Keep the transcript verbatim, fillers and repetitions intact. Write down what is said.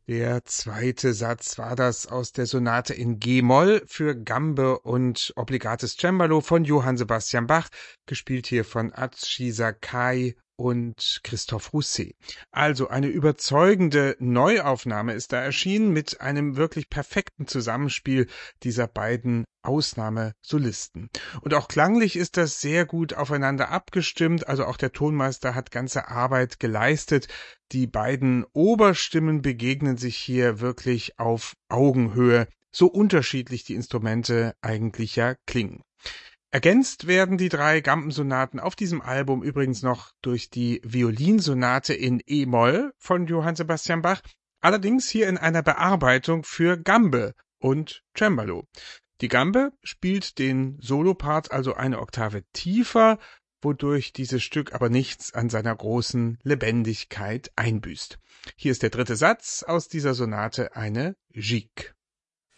Der zweite Satz war das aus der Sonate in G-Moll für Gambe und obligates Cembalo von Johann Sebastian Bach, gespielt hier von Atschi Sakai und Christophe Rousset. Also eine überzeugende Neuaufnahme ist da erschienen mit einem wirklich perfekten Zusammenspiel dieser beiden Ausnahmesolisten. Und auch klanglich ist das sehr gut aufeinander abgestimmt, also auch der Tonmeister hat ganze Arbeit geleistet. Die beiden Oberstimmen begegnen sich hier wirklich auf Augenhöhe, so unterschiedlich die Instrumente eigentlich ja klingen. Ergänzt werden die drei Gambensonaten auf diesem Album übrigens noch durch die Violinsonate in E-Moll von Johann Sebastian Bach, allerdings hier in einer Bearbeitung für Gambe und Cembalo. Die Gambe spielt den Solopart also eine Oktave tiefer, wodurch dieses Stück aber nichts an seiner großen Lebendigkeit einbüßt. Hier ist der dritte Satz aus dieser Sonate, eine Gigue.